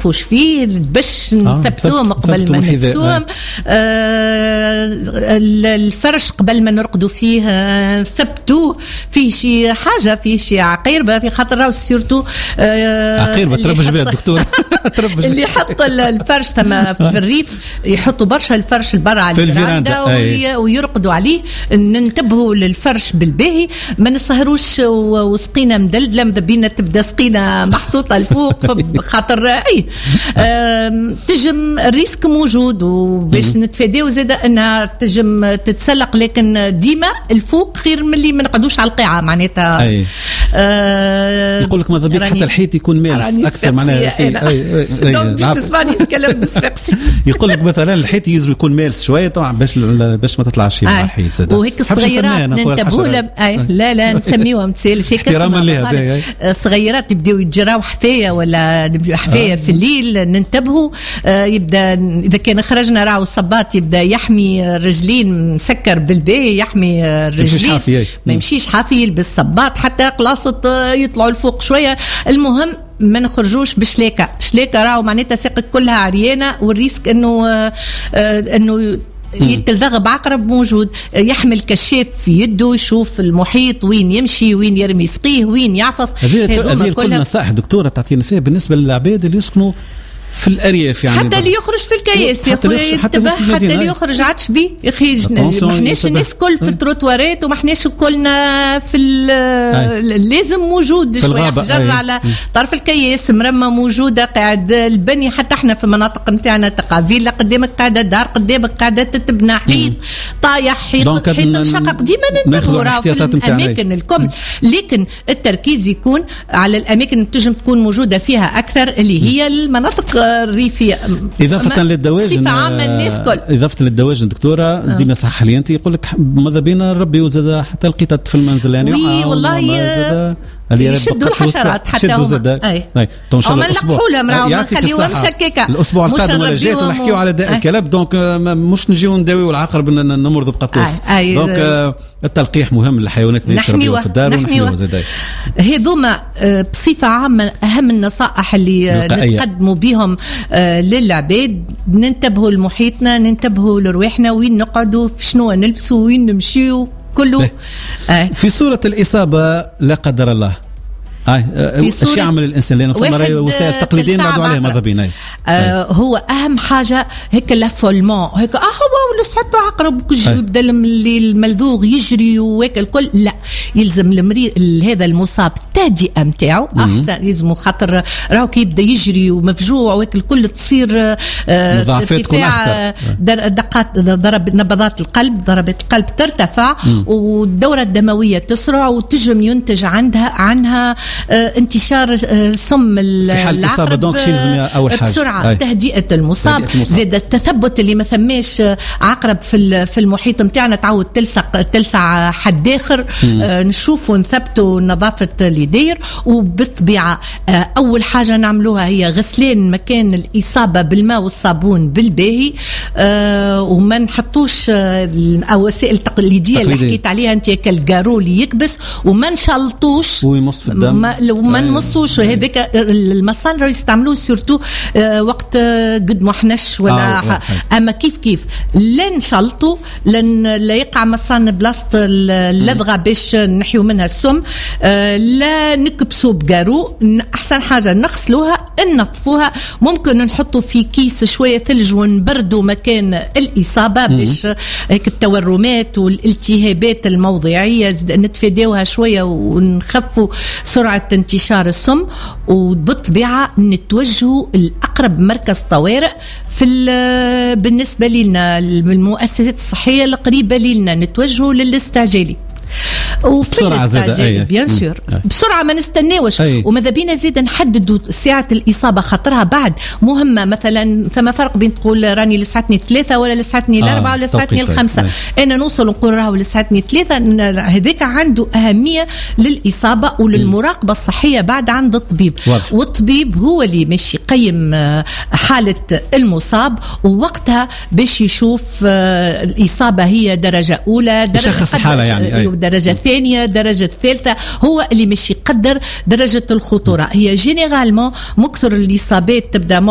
نشوفوش فيه باش نثبتوهم قبل ما نلبسوهم. الفرش قبل ما نرقدوا فيه نثبتوه فيه شي حاجة، فيه شي عقيربة، في خاطر راهو سيرتو عقيربة تربج بها الدكتور اللي يحط الفرش ثم في الريف يحطوا برشا الفرش البرع على الفراندا ويرقدوا عليه. ننتبهوا للفرش بالباهي، ما نسهروش وسقينا مدلدله مذبينا تبدا سقينا محطوطه الفوق خاطر تجم الريسك موجود، وباش نتفاداو زاده انها تجم تتسلق، لكن ديما الفوق خير من اللي ما نقعدوش على القاعه معناتها. يقول لك ماذا بيك حتى الحيط يكون مالس اكثر معناها دونك باش تسمعني نتكلم بالصفاقسي. يقول لك مثلا الحيط يلزم يكون مالس شويه طبعا باش ما تطلعش مع الحيط زاد. وهيك الصغيرات ننتبهوا لا نسميوها مثال شيء كسر الصغيرات يبداو يتجراو حفايه ولا نبداو حفايه في الليل، ننتبهوا. يبدا اذا كان خرجنا راهو الصباط يبدا يحمي الرجلين مسكر بالباهي، يحمي الرجلين ما يمشيش حافي، يلبس صباط حتى قلاصه يطلعوا الفوق شويه. المهم ما نخرجوش بشلاكه، شلاكه راهو معناتها ساقك كلها عريانه، والريسك انه يتلدغ بعقرب موجود. يحمل كشاف في يده يشوف المحيط وين يمشي، وين يرمي سقيه، وين يعفص. هذه كل نصائح دكتورة تعطينا فيها بالنسبة للعباد اللي يسكنوا في الأرياف، يعني حتى اللي يخرج في الكياس يا خويا ينتبه، حتى اللي يخرج عادش بيه يا اخي. ما احناش الناس كل في التروتوارات، وما احناش كلنا في لازم موجود شويه حجر على طرف الكياس مرمى موجوده، قاعد البني. حتى احنا في مناطق نتاعنا تقافيل قدامك قاعده دار، قدامك قاعده تتبنى حيط طايح، حيط مشقق. ديما ننتبهوا في الاماكن الكل، لكن التركيز يكون على الاماكن اللي تنجم تكون موجوده فيها اكثر، اللي هي المناطق الريفية. إضافة للدواجن، صفة عامة الناس كل. إضافة للدواجن دكتورة زي ما صح لي أنت، يقول لك ماذا بينا ربي وزاد حتى القطط في المنزل يعني. والله يشدوا الحشرات حتى هم. وما نلقحولها ما نخليوها مشككة. الأسبوع القادم ولا جات ونحكيو على داء الكلب، دونك مش نجيو نداويو العقرب نمرضوا بقطوس. دونك التلقيح مهم للحيوانات اللي يشربوها في الدار ونحميوها زاد. هذوما بصفة عامة أهم النصائح اللي نقدموا بهم للعباد. ننتبهوا لمحيطنا، ننتبهوا لرواحنا، وين نقعدوا، شنو نلبسوا، وين نمشيو كله. في صورة الإصابة لا قدر الله ايش يعمل الانسان؟ لانه فما وسائل تقليديه نعدوا عليها ماذا بينا. هو اهم حاجه هيك لافولمون، هيك هو ولا صحته عقرب يبدا الملذوغ يجري وهيك الكل. لا، يلزم المريض هذا المصاب التهدئه نتاعو احسن، يلزم خاطر راهو كي يبدا يجري ومفجوع وهيك الكل تصير مضاعفات تكون اكثر، دقات نبضات القلب، ضربات القلب ترتفع، والدوره الدمويه تسرع، وتجم ينتج عنها انتشار سم العقرب بسرعة. تهدئة المصاب. زاد التثبت اللي ما ثماش عقرب في المحيط متاعنا تعود تلسع حد آخر. نشوفوا نثبتوا نظافة اليدين. وبالطبيعة أول حاجة نعملوها هي غسلين مكان الإصابة بالماء والصابون بالباهي، وما نحطوش الوسائل التقليدية اللي حكيت عليها أنت كالجارو اللي يكبس، وما نشلطوش ويمص في الدم، وما نمصوش. هذاك المصال راه يستعملوه سورتو وقت قد ما حنش ولا اما كيف لا نشلطوا، لا يقع مصان بلاصه اللذغه باش نحيو منها السم، لا نكبسوا بقارو. احسن حاجه نغسلوها ننظفوها، ممكن نحطوا في كيس شويه ثلج ونبردوا مكان الاصابه باش هيك التورمات والالتهابات الموضعيه نتفاداوها شويه ونخفوا سرعة انتشار السم. وبالطبيعة نتوجهوا الأقرب مركز طوارئ بالنسبة لنا المؤسسات الصحية القريبة لنا، نتوجهوا للاستعجالي. وفي الاستعجال بيان سور بسرعه ما نستناوش. وماذا بينا زيد نحددوا ساعه الاصابه، خاطرها بعد مهمه. مثلا ثم فرق بين تقول راني لساعتني 3 ولا لساعتني 4 ولا لساعتني 5. انا نوصل نقول راهو لساعتني 3. هذاك عنده اهميه للاصابه وللمراقبه الصحيه بعد عند الطبيب. والطبيب هو اللي ماشي يقيم حاله المصاب، ووقتها باش يشوف الاصابه هي درجه اولى، درجه حاله يعني درجة ثانية، درجة ثالثة. هو اللي مش يقدر درجة الخطورة. هي جينيرالمون مكثر الإصابات تبدأ